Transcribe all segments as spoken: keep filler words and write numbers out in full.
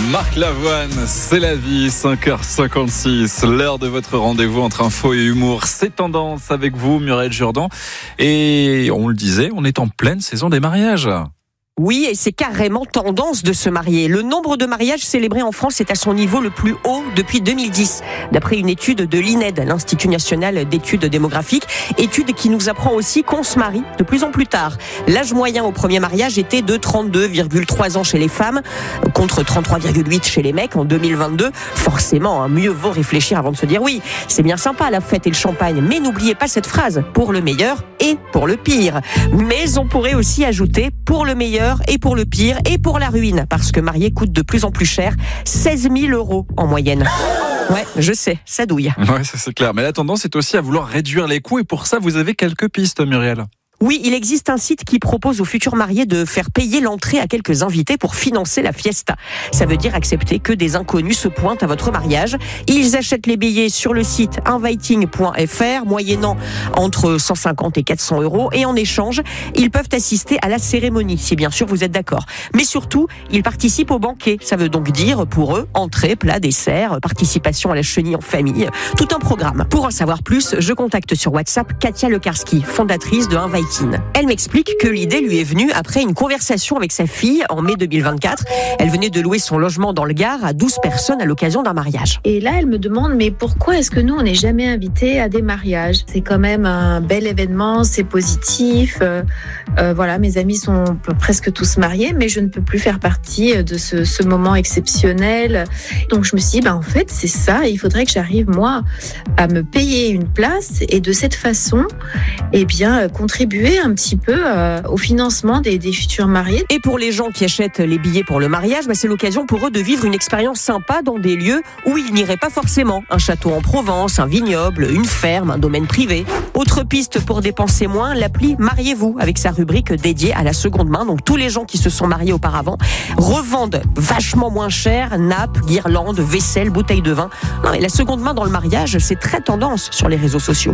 Marc Lavoine, c'est la vie, cinq heures cinquante-six, l'heure de votre rendez-vous entre info et humour. C'est tendance avec vous, Muriel Jourdan. Et on le disait, on est en pleine saison des mariages. Oui, et c'est carrément tendance de se marier. Le nombre de mariages célébrés en France est à son niveau le plus haut depuis deux mille dix, d'après une étude de l'I N E D, l'Institut National d'Études Démographiques, étude qui nous apprend aussi qu'on se marie de plus en plus tard. L'âge moyen au premier mariage était de trente-deux virgule trois ans chez les femmes, contre trente-trois virgule huit chez les mecs en deux mille vingt-deux. Forcément, hein, mieux vaut réfléchir avant de se dire oui, c'est bien sympa la fête et le champagne, mais n'oubliez pas cette phrase, pour le meilleur et pour le pire. Mais on pourrait aussi ajouter pour le meilleur et pour le pire et pour la ruine, parce que marier coûte de plus en plus cher, seize mille euros en moyenne. Ouais, je sais, ça douille. Ouais, ça c'est clair. Mais la tendance est aussi à vouloir réduire les coûts, et pour ça, vous avez quelques pistes, Muriel. Oui, il existe un site qui propose aux futurs mariés de faire payer l'entrée à quelques invités pour financer la fiesta. Ça veut dire accepter que des inconnus se pointent à votre mariage. Ils achètent les billets sur le site inviting point f r, moyennant entre cent cinquante et quatre cents euros. Et en échange, ils peuvent assister à la cérémonie, si bien sûr vous êtes d'accord. Mais surtout, ils participent au banquet. Ça veut donc dire, pour eux, entrée, plat, dessert, participation à la chenille en famille, tout un programme. Pour en savoir plus, je contacte sur WhatsApp Katia Lekarski, fondatrice de Inviting. Elle m'explique que l'idée lui est venue après une conversation avec sa fille en mai deux mille vingt-quatre. Elle venait de louer son logement dans le Gard à douze personnes à l'occasion d'un mariage. Et là, elle me demande, mais pourquoi est-ce que nous, on n'est jamais invités à des mariages ? C'est quand même un bel événement, c'est positif. Euh, euh, voilà, mes amis sont presque tous mariés, mais je ne peux plus faire partie de ce, ce moment exceptionnel. Donc je me suis dit, bah, en fait, c'est ça. Il faudrait que j'arrive, moi, à me payer une place et de cette façon, eh bien, contribuer un petit peu euh, au financement des, des futurs mariés. Et pour les gens qui achètent les billets pour le mariage, bah c'est l'occasion pour eux de vivre une expérience sympa dans des lieux où ils n'iraient pas forcément. Un château en Provence, un vignoble, une ferme, un domaine privé. Autre piste pour dépenser moins, l'appli Mariez-vous, avec sa rubrique dédiée à la seconde main. Donc tous les gens qui se sont mariés auparavant revendent vachement moins cher nappes, guirlandes, vaisselle, bouteilles de vin. Non, et la seconde main dans le mariage, c'est très tendance sur les réseaux sociaux.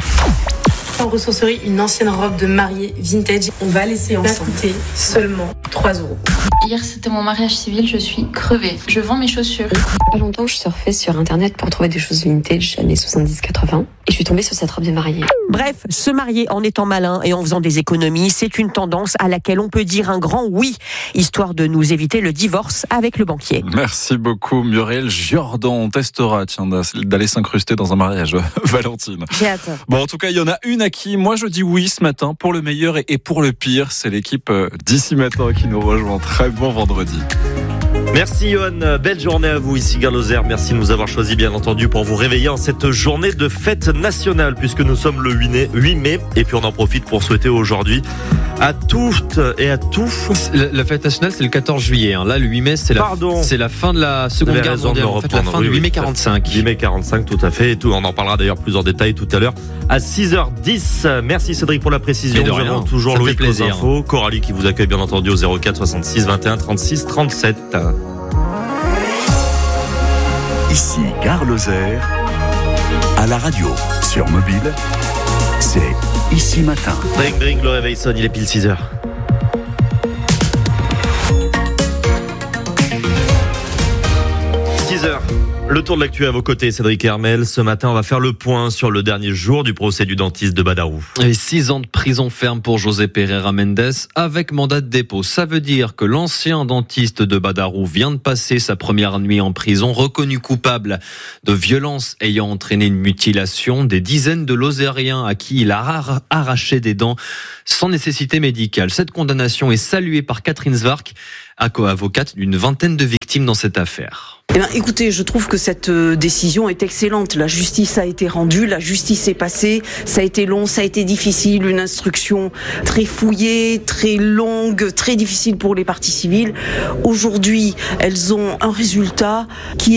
En ressourcerie, une ancienne robe de mariée vintage. On va laisser ensemble coûter seulement trois euros. Hier, c'était mon mariage civil, je suis crevée. Je vends mes chaussures. Il y a pas longtemps, je surfais sur internet pour trouver des choses vintage années soixante-dix quatre-vingts et je suis tombée sur cette robe de mariée. Bref, se marier en étant malin et en faisant des économies, c'est une tendance à laquelle on peut dire un grand oui, histoire de nous éviter le divorce avec le banquier. Merci beaucoup, Muriel Jourdan. On testera, tiens, d'aller s'incruster dans un mariage, Valentine. J'ai hâte. Bon, en tout cas, il y en a une à qui moi je dis oui ce matin, pour le meilleur et pour le pire. C'est l'équipe d'ici matin qui nous rejoint. Très bon vendredi. Merci Johan, belle journée à vous ici Gare Lozère. Merci de nous avoir choisi bien entendu pour vous réveiller en cette journée de fête nationale puisque nous sommes le huit mai et puis on en profite pour souhaiter aujourd'hui à toutes et à tous. La, la fête nationale c'est le quatorze juillet, hein. Là le huit mai c'est la, c'est la fin de la seconde guerre mondiale, en fait, la fin oui, du huit mai quarante-cinq. huit mai quarante-cinq tout à fait et tout, on en parlera d'ailleurs plus en détail tout à l'heure à six heures dix. Merci Cédric pour la précision. Nous avons toujours Louis aux infos, Coralie qui vous accueille bien entendu au zéro quatre soixante-six vingt et un trente-six trente-sept. Ici Gare Lozère, à la radio, sur mobile, c'est Ici Matin. Bring, bring, le réveil sonne, il est pile six heures. six heures. Le tour de l'actu à vos côtés, Cédric Hermel. Ce matin, on va faire le point sur le dernier jour du procès du dentiste de Badarou. Et six ans de prison ferme pour José Pereira Mendes avec mandat de dépôt. Ça veut dire que l'ancien dentiste de Badarou vient de passer sa première nuit en prison, reconnu coupable de violences ayant entraîné une mutilation. Des dizaines de Lozériens à qui il a arraché des dents sans nécessité médicale. Cette condamnation est saluée par Catherine Zwark, avocate d'une vingtaine de victimes dans cette affaire. Eh bien, écoutez, je trouve que cette décision est excellente. La justice a été rendue, la justice est passée. Ça a été long, ça a été difficile, une instruction très fouillée, très longue, très difficile pour les parties civiles. Aujourd'hui, elles ont un résultat qui est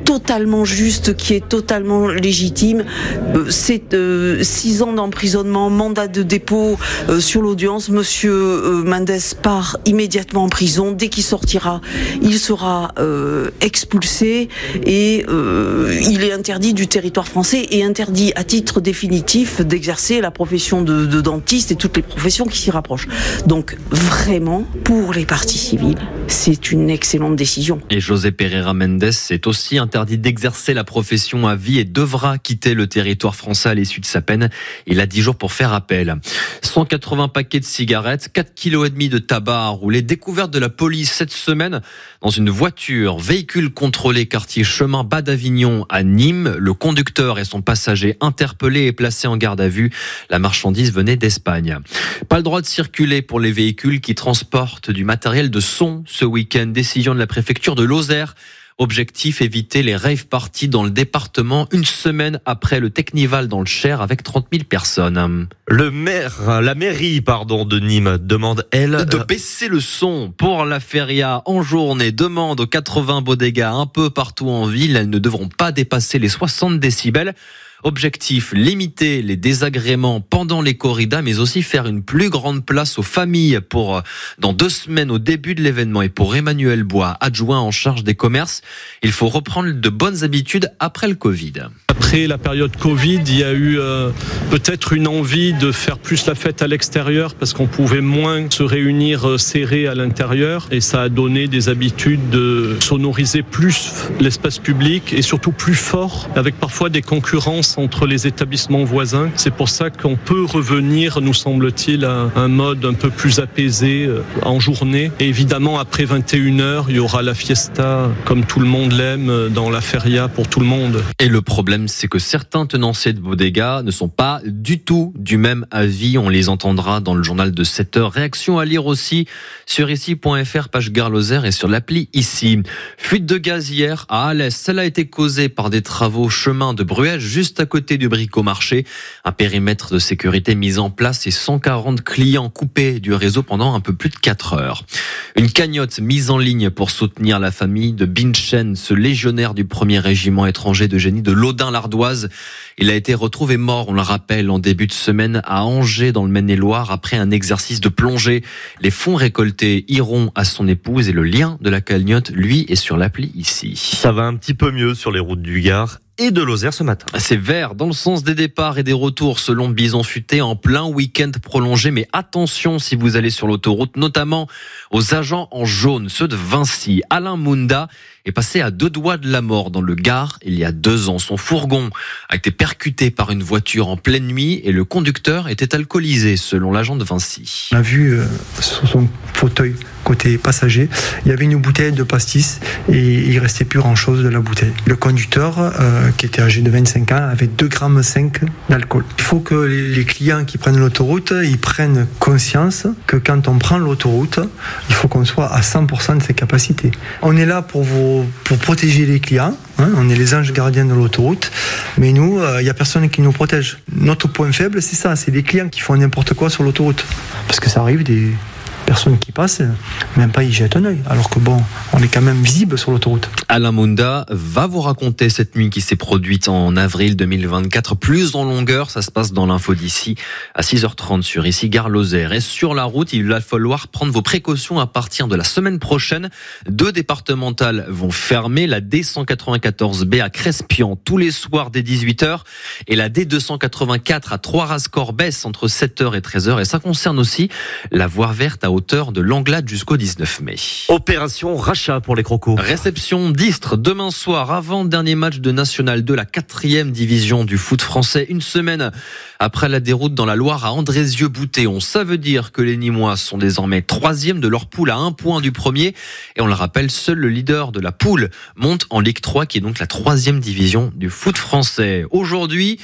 totalement juste, qui est totalement légitime. Euh, c'est euh, six ans d'emprisonnement, mandat de dépôt euh, sur l'audience. Monsieur euh, Mendes part immédiatement en prison. Dès qu'il sortira, il sera euh, expulsé et euh, il est interdit du territoire français et interdit à titre définitif d'exercer la profession de, de dentiste et toutes les professions qui s'y rapprochent. Donc vraiment, pour les parties civiles, c'est une excellente décision. Et José Pereira Mendes est aussi interdit d'exercer la profession à vie et devra quitter le territoire français à l'issue de sa peine. Il a dix jours pour faire appel. cent quatre-vingts paquets de cigarettes, quatre virgule cinq kilos de tabac à rouler. Découverte de la police cette semaine dans une voiture. Véhicule contrôlé quartier Chemin Bas d'Avignon à Nîmes. Le conducteur et son passager interpellés et placés en garde à vue. La marchandise venait d'Espagne. Pas le droit de circuler pour les véhicules qui transportent du matériel de son ce week-end. Décision de la préfecture de Lozère. Objectif, éviter les rave parties dans le département une semaine après le Technival dans le Cher avec trente mille personnes. Le maire, la mairie, pardon, de Nîmes demande, elle, de baisser le son pour la feria en journée. Demande aux quatre-vingts bodegas un peu partout en ville. Elles ne devront pas dépasser les soixante décibels. Objectif, limiter les désagréments pendant les corridas, mais aussi faire une plus grande place aux familles pour dans deux semaines au début de l'événement. Et pour Emmanuel Bois, adjoint en charge des commerces, il faut reprendre de bonnes habitudes après le Covid. Après la période Covid, il y a eu euh, peut-être une envie de faire plus la fête à l'extérieur parce qu'on pouvait moins se réunir euh, serrés à l'intérieur et ça a donné des habitudes de sonoriser plus l'espace public et surtout plus fort avec parfois des concurrences entre les établissements voisins. C'est pour ça qu'on peut revenir, nous semble-t-il, à un mode un peu plus apaisé euh, en journée. Et évidemment, après vingt et une heures, il y aura la fiesta comme tout le monde l'aime dans la feria pour tout le monde. Et le problème, c'est que certains tenanciers de bodega ne sont pas du tout du même avis. On les entendra dans le journal de sept heures. Réaction à lire aussi sur ici point f r, page Gare Lozère et sur l'appli Ici. Fuite de gaz hier à Alès. Celle a été causée par des travaux chemin de Bruel, juste à côté du Bricomarché. Un périmètre de sécurité mis en place et cent quarante clients coupés du réseau pendant un peu plus de quatre heures. Une cagnotte mise en ligne pour soutenir la famille de Binchen, ce légionnaire du premier régiment étranger de génie de l'Audin-l'Ardoise. Il a été retrouvé mort, on le rappelle, en début de semaine à Angers dans le Maine-et-Loire après un exercice de plongée. Les fonds récoltés iront à son épouse et le lien de la cagnotte, lui, est sur l'appli Ici. Ça va un petit peu mieux sur les routes du Gard et de Lozère ce matin. C'est vert dans le sens des départs et des retours selon Bison Futé en plein week-end prolongé. Mais attention si vous allez sur l'autoroute, notamment aux agents en jaune, ceux de Vinci. Alain Munda est passé à deux doigts de la mort dans le Gard il y a deux ans. Son fourgon a été percuté par une voiture en pleine nuit et le conducteur était alcoolisé selon l'agent de Vinci. On a vu euh, sur son fauteuil côté passager, il y avait une bouteille de pastis et il restait plus grand chose de la bouteille. Le conducteur, euh, qui était âgé de vingt-cinq ans, avait deux virgule cinq grammes d'alcool. Il faut que les clients qui prennent l'autoroute, ils prennent conscience que quand on prend l'autoroute, il faut qu'on soit à cent pour cent de ses capacités. On est là pour vous, pour protéger les clients, hein, on est les anges gardiens de l'autoroute, mais nous, il euh, n'y a personne qui nous protège. Notre point faible, c'est ça, c'est les clients qui font n'importe quoi sur l'autoroute. Parce que ça arrive des personnes qui passent, même pas y jettent un œil, alors que bon, on est quand même visible sur l'autoroute. Alain Munda va vous raconter cette nuit qui s'est produite en avril deux mille vingt-quatre, plus en longueur. Ça se passe dans l'info d'ici à six heures trente sur ici Gare Lozère. Et sur la route, il va falloir prendre vos précautions à partir de la semaine prochaine. Deux départementales vont fermer, la D cent quatre-vingt-quatorze B à Crespian tous les soirs dès dix-huit heures et la D deux cent quatre-vingt-quatre à Trois-Ras-Corbès entre sept heures et treize heures. Et ça concerne aussi la voie verte à hauteur de l'Anglade jusqu'au dix-neuf mai. Opération rachat pour les crocos. Réception d'Istres demain soir, avant-dernier match de National deux, la quatrième division du foot français. Une semaine après la déroute dans la Loire à Andrézieux-Boutéon. Ça veut dire que les Nîmois sont désormais troisième de leur poule à un point du premier. Et on le rappelle, seul le leader de la poule monte en Ligue trois, qui est donc la troisième division du foot français. Aujourd'hui, c'est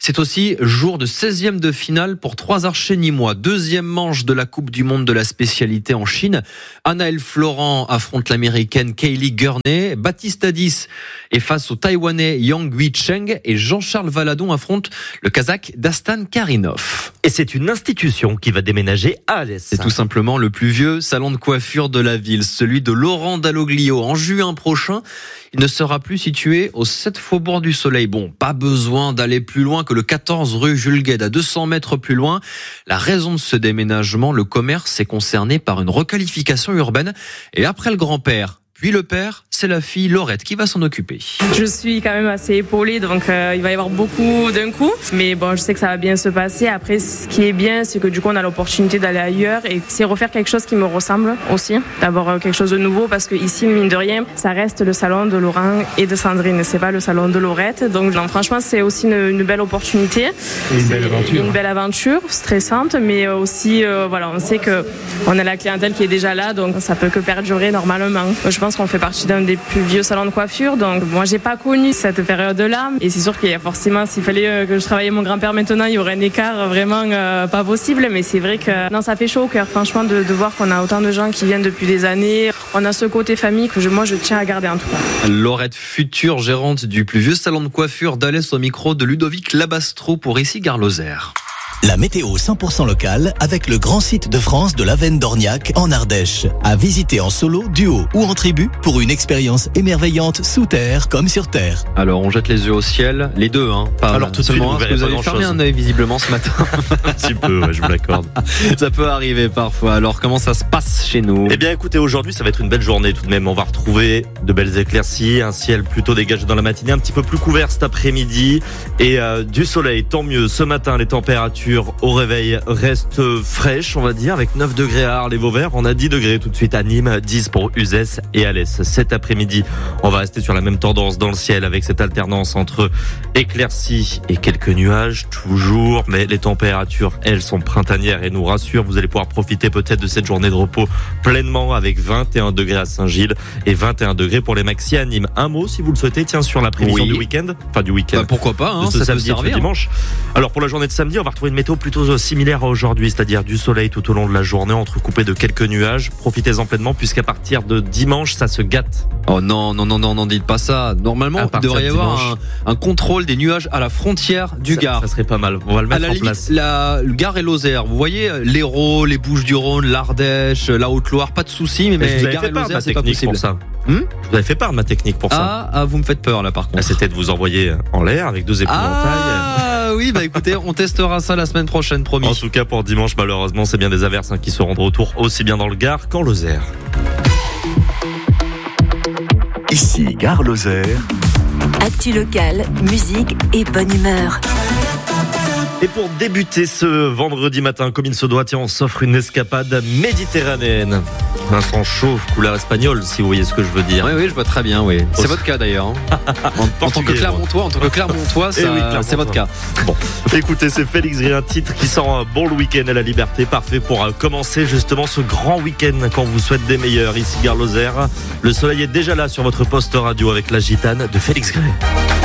C'est aussi jour de seizième de finale pour trois archers nîmois. Deuxième manche de la Coupe du Monde de la spécialité en Chine. Anaël Florent affronte l'américaine Kaylee Gurney. Baptiste Addis est face au taïwanais Yang Hui-Cheng. Et Jean-Charles Valadon affronte le kazakh Dastan Karinov. Et c'est une institution qui va déménager à Alès. C'est tout simplement le plus vieux salon de coiffure de la ville, celui de Laurent Dalloglio. En juin prochain, il ne sera plus situé au sept Faubourg du Soleil. Bon, pas besoin d'aller plus loin que le quatorze rue Jules Guesde, à deux cents mètres plus loin. La raison de ce déménagement, le commerce est concerné par une requalification urbaine. Et après le grand-père, puis le père, c'est la fille Laurette qui va s'en occuper. Je suis quand même assez épaulée, donc euh, il va y avoir beaucoup d'un coup. Mais bon, je sais que ça va bien se passer. Après, ce qui est bien, c'est que du coup, on a l'opportunité d'aller ailleurs et c'est refaire quelque chose qui me ressemble aussi. D'avoir euh, quelque chose de nouveau parce que ici, mine de rien, ça reste le salon de Laurent et de Sandrine. C'est pas le salon de Laurette. Donc, non, franchement, c'est aussi une, une belle opportunité. Et une belle aventure. Une belle aventure, stressante, mais aussi, euh, voilà, on sait que on a la clientèle qui est déjà là, donc ça peut que perdurer normalement. Je pense qu'on fait partie d'un des plus vieux salons de coiffure, donc moi j'ai pas connu cette période-là et c'est sûr qu'il y a forcément, s'il fallait que je travaillais mon grand-père maintenant, il y aurait un écart vraiment euh, pas possible, mais c'est vrai que non, ça fait chaud au cœur franchement de, de voir qu'on a autant de gens qui viennent depuis des années. On a ce côté famille que je, moi je tiens à garder en tout cas. Laurette, future gérante du plus vieux salon de coiffure d'Alès, au micro de Ludovic Labastro pour ici Gare Lozère. La météo cent pour cent locale avec le grand site de France de l'Avenne d'Orniac en Ardèche. À visiter en solo, duo ou en tribu pour une expérience émerveillante sous terre comme sur terre. Alors on jette les yeux au ciel, les deux, hein. Pas Alors tout de suite, seulement vous un, parce que vous avez fermé un œil visiblement ce matin. Un petit peu, ouais, je vous l'accorde. Ça peut arriver parfois. Alors comment ça se passe chez nous? Eh bien écoutez, aujourd'hui ça va être une belle journée tout de même. On va retrouver de belles éclaircies, un ciel plutôt dégagé dans la matinée, un petit peu plus couvert cet après-midi et euh, du soleil, tant mieux. Ce matin, les températures au réveil restent fraîches, on va dire, avec neuf degrés à Arles-les-Vauvert. On a dix degrés tout de suite à Nîmes, dix pour Uzès et Alès. Cet après-midi, on va rester sur la même tendance dans le ciel avec cette alternance entre éclaircies et quelques nuages, toujours. Mais les températures, elles, sont printanières et nous rassurent. Vous allez pouvoir profiter peut-être de cette journée de repos pleinement avec vingt et un degrés à Saint-Gilles et vingt et un degrés pour les maxi à Nîmes. Un mot, si vous le souhaitez, tiens, sur la prévision oui. du week-end. Enfin, du week-end. Bah, pourquoi pas, hein, de ce ça samedi peut servir. et ce dimanche. Alors, pour la journée de samedi, on va retrouver une météo plutôt similaire à aujourd'hui, c'est-à-dire du soleil tout au long de la journée, entrecoupé de quelques nuages. Profitez-en pleinement, puisqu'à partir de dimanche, ça se gâte. Oh non, non, non, non, n'en dites pas ça. Normalement, il devrait y avoir un, un contrôle des nuages à la frontière du ça, Gard. Ça serait pas mal. On va le mettre à la en limite, place. La, le Gard et Lozère. Vous voyez, l'Hérault, les Bouches-du-Rhône, l'Ardèche, la Haute-Loire, pas de soucis, mais, mais Gard et Lozère, c'est pas possible. Pour ça. Hmm je vous avais fait part de ma technique pour ça. Ah, ah, vous me faites peur là par contre. Ah, c'était de vous envoyer en l'air avec deux épouvantails. Ah oui, bah écoutez, on testera ça la semaine prochaine, promis. En tout cas, pour dimanche, malheureusement, c'est bien des averses hein, qui seront de retour aussi bien dans le Gard qu'en Lozère. Ici, Gare Lozère. Actu locale, musique et bonne humeur. Et pour débuter ce vendredi matin, comme il se doit, tiens, on s'offre une escapade méditerranéenne. Un sang chaud, couleur espagnole, si vous voyez ce que je veux dire. Oui, oui, je vois très bien, oui. C'est votre cas d'ailleurs. Hein. en, en tant que Clermontois, en tant que Clermontois, ça, oui, c'est votre cas. Bon, écoutez, c'est Félix Gris, un titre qui sent un bon le week-end à la liberté, parfait pour commencer justement ce grand week-end qu'on vous souhaite des meilleurs ici Gare Lozère. Le soleil est déjà là sur votre poste radio avec la gitane de Félix Gris.